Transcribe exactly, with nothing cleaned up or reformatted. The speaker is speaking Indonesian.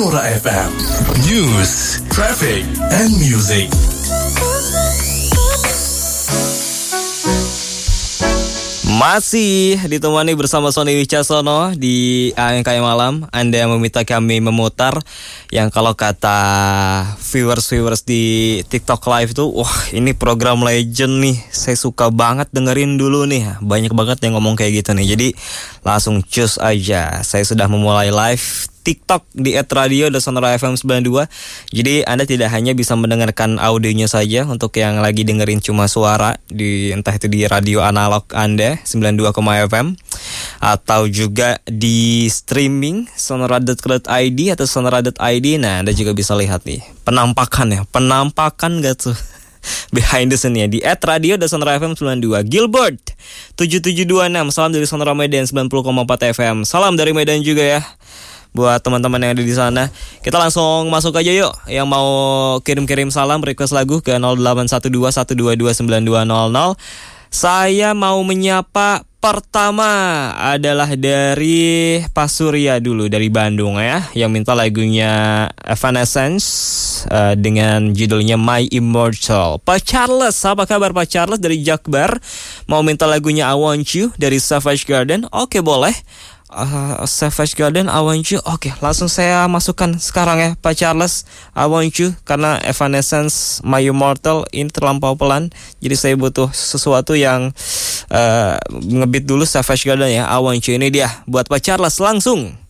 Sonora F M. News, traffic, and music. Masih ditemani bersama Sony Wicaksono di A N K Malam. Anda meminta kami memutar yang kalau kata viewers-viewers di TikTok Live itu, wah ini program legend nih, saya suka banget dengerin dulu nih. Banyak banget yang ngomong kayak gitu nih. Jadi langsung cus aja, saya sudah memulai live TikTok di at radio dan Sonora F M sembilan puluh dua. Jadi Anda tidak hanya bisa mendengarkan audionya saja untuk yang lagi dengerin cuma suara di entah itu di radio analog Anda sembilan puluh dua F M atau juga di streaming sonora dot co dot i d atau sonora dot i d. Nah, Anda juga bisa lihat nih penampakannya. Penampakan gak tuh? Behind the scene ya di at radio dan Sonora F M sembilan puluh dua. Gilbert tujuh tujuh dua enam, salam dari Sonora Medan sembilan puluh koma empat F M. Salam dari Medan juga ya buat teman-teman yang ada di sana. Kita langsung masuk aja yuk. Yang mau kirim-kirim salam, request lagu ke nol delapan satu dua satu dua dua sembilan dua nol nol. Saya mau menyapa pertama adalah dari Pak Surya dulu dari Bandung ya, yang minta lagunya Evanescence uh, dengan judulnya My Immortal. Pak Charles, apa kabar Pak Charles dari Jakbar? Mau minta lagunya I Want You dari Savage Garden? Oke, boleh. Uh, Savage Garden, I Want You. Oke, langsung saya masukkan sekarang ya Pak Charles, I Want You. Karena Evanescence My Immortal ini terlampau pelan, jadi saya butuh sesuatu yang uh, ngebeat dulu Savage Garden ya, I Want You. Ini dia buat Pak Charles langsung.